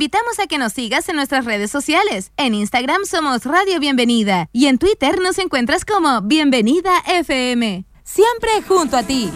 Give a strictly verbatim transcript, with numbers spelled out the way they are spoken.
invitamos a que nos sigas en nuestras redes sociales. En Instagram somos Radio Bienvenida y en Twitter nos encuentras como Bienvenida F M. Siempre junto a ti.